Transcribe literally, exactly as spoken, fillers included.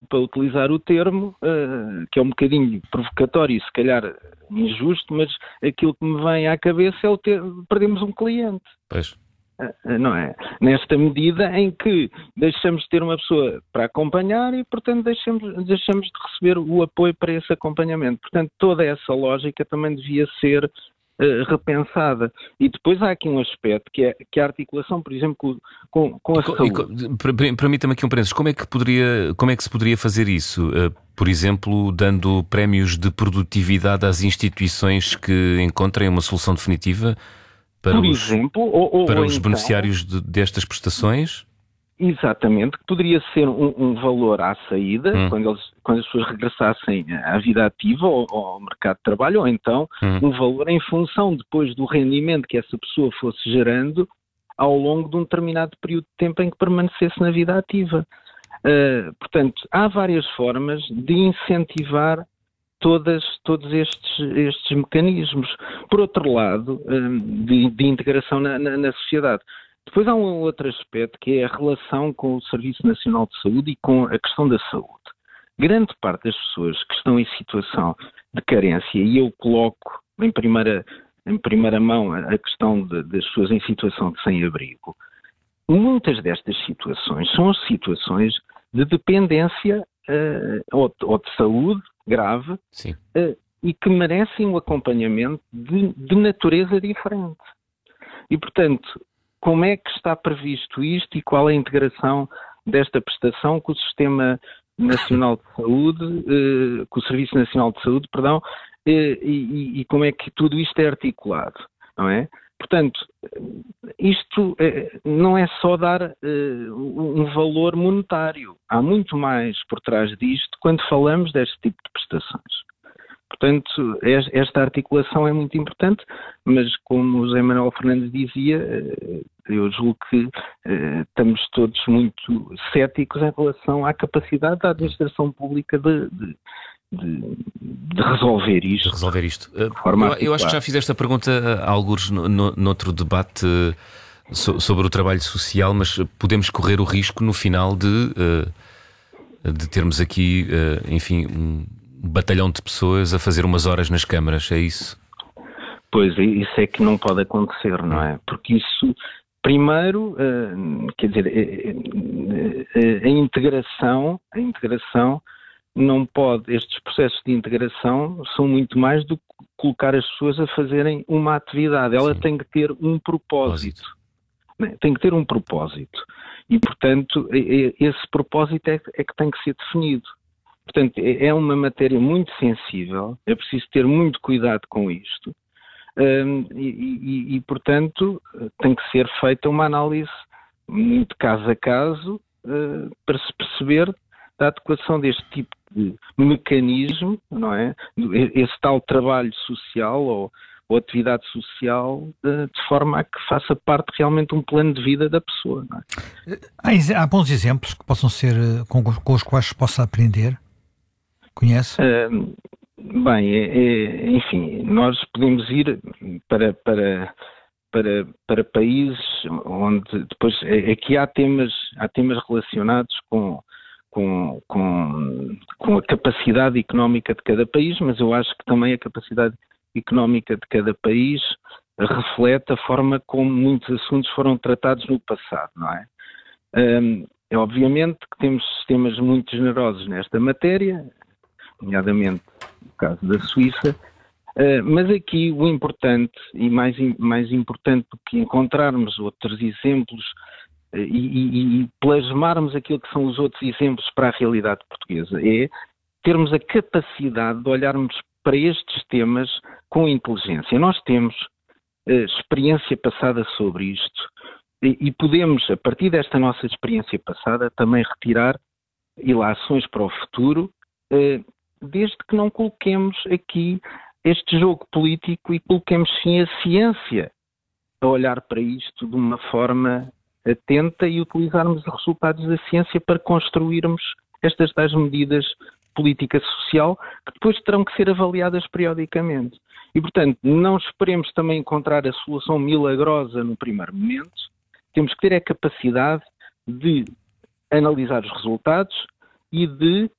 desculpa utilizar o termo, uh, que é um bocadinho provocatório e se calhar injusto, mas aquilo que me vem à cabeça é o ter, perdemos um cliente. Pois. Uh, não é? Nesta medida em que deixamos de ter uma pessoa para acompanhar e, portanto, deixamos, deixamos de receber o apoio para esse acompanhamento. Portanto, toda essa lógica também devia ser uh, repensada. E depois há aqui um aspecto que é que a articulação, por exemplo, com, com a e, saúde. E, permita-me aqui um parênteses. Como é que poderia, como é que se poderia fazer isso? Uh, por exemplo, dando prémios de produtividade às instituições que encontrem uma solução definitiva para por os, exemplo, ou, ou, para ou os então, beneficiários de, destas prestações? Exatamente, que poderia ser um, um valor à saída, hum. quando, eles, quando as pessoas regressassem à vida ativa ou, ou ao mercado de trabalho, ou então hum. um valor em função depois do rendimento que essa pessoa fosse gerando ao longo de um determinado período de tempo em que permanecesse na vida ativa. Uh, portanto, há várias formas de incentivar todas, todos estes, estes mecanismos. Por outro lado, um, de, de integração na, na, na sociedade. Depois há um outro aspecto que é a relação com o Serviço Nacional de Saúde e com a questão da saúde. Grande parte das pessoas que estão em situação de carência, e eu coloco em primeira, em primeira mão a questão de, das pessoas em situação de sem-abrigo, muitas destas situações são situações de dependência uh, ou, ou de saúde grave uh, e que merecem um acompanhamento de, de natureza diferente. E, portanto, como é que está previsto isto e qual é a integração desta prestação com o Sistema Nacional de Saúde, uh, com o Serviço Nacional de Saúde, perdão, uh, e, e como é que tudo isto é articulado, não é? Portanto, isto uh, não é só dar uh, um valor monetário. Há muito mais por trás disto quando falamos deste tipo de prestações. Portanto, esta articulação é muito importante, mas como o José Manuel Fernandes dizia, eu julgo que estamos todos muito céticos em relação à capacidade da administração pública de, de, de, de resolver isto. De resolver isto. Eu, eu acho que já fiz esta pergunta a alguns no, no, noutro debate sobre o trabalho social, mas podemos correr o risco no final de, de termos aqui, enfim, um batalhão de pessoas a fazer umas horas nas câmaras, é isso? Pois, isso é que não pode acontecer, não é? Porque isso, primeiro, uh, quer dizer, a, a, a integração, a integração não pode, estes processos de integração são muito mais do que colocar as pessoas a fazerem uma atividade. Ela Sim. tem que ter um propósito. propósito. Tem que ter um propósito. E, portanto, esse propósito é, é que tem que ser definido. Portanto, é uma matéria muito sensível, é preciso ter muito cuidado com isto um, e, e, e, portanto, tem que ser feita uma análise muito caso a caso uh, para se perceber a adequação deste tipo de mecanismo, não é? Esse tal trabalho social ou, ou atividade social uh, de forma a que faça parte realmente de um plano de vida da pessoa. Não é? Há, há bons exemplos que possam ser, com, com os quais se possa aprender? Conhece? Uh, bem, é, é, enfim, nós podemos ir para, para, para, para países onde depois aqui há temas, há temas relacionados com, com, com, com a capacidade económica de cada país, mas eu acho que também a capacidade económica de cada país reflete a forma como muitos assuntos foram tratados no passado, não é? Um, é obviamente que temos sistemas muito generosos nesta matéria, nomeadamente no caso da Suíça, uh, mas aqui o importante e mais, mais importante do que encontrarmos outros exemplos uh, e, e, e plasmarmos aquilo que são os outros exemplos para a realidade portuguesa é termos a capacidade de olharmos para estes temas com inteligência. Nós temos uh, experiência passada sobre isto e, e podemos, a partir desta nossa experiência passada, também retirar ilações para o futuro, uh, desde que não coloquemos aqui este jogo político e coloquemos sim a ciência a olhar para isto de uma forma atenta e utilizarmos os resultados da ciência para construirmos estas tais medidas de política social que depois terão que ser avaliadas periodicamente. E, portanto, não esperemos também encontrar a solução milagrosa no primeiro momento. Temos que ter a capacidade de analisar os resultados e de